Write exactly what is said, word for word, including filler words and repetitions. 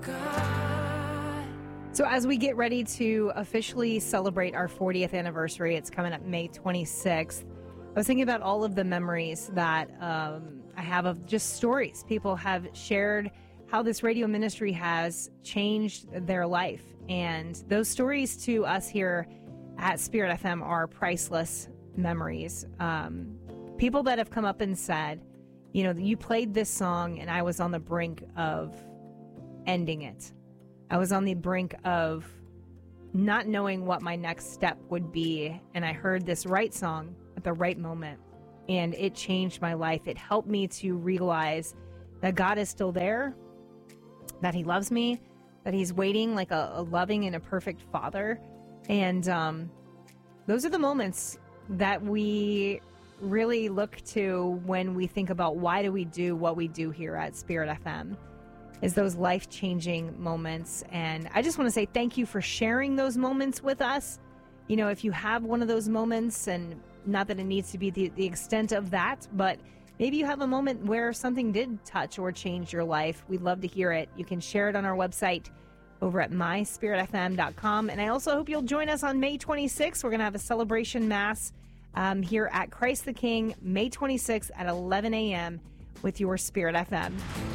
So as we get ready to officially celebrate our fortieth anniversary, it's coming up May twenty-sixth, I was thinking about all of the memories that um, I have of just stories. People have shared how this radio ministry has changed their life. And those stories to us here at Spirit F M are priceless memories. Um, people that have come up and said, you know, you played this song and I was on the brink of ending it. I was on the brink of not knowing what my next step would be, and I heard this right song at the right moment, and it changed my life. It helped me to realize that God is still there, that he loves me, that he's waiting like a, a loving and a perfect father, and um, those are the moments that we really look to when we think about why do we do what we do here at Spirit F M. Is those life-changing moments. And I just want to say thank you for sharing those moments with us. You know, if you have one of those moments, and not that it needs to be the, the extent of that, but maybe you have a moment where something did touch or change your life, we'd love to hear it. You can share it on our website over at my spirit f m dot com. And I also hope you'll join us on May twenty-sixth. We're going to have a celebration mass um, here at Christ the King, May twenty-sixth at eleven a.m. with your Spirit F M.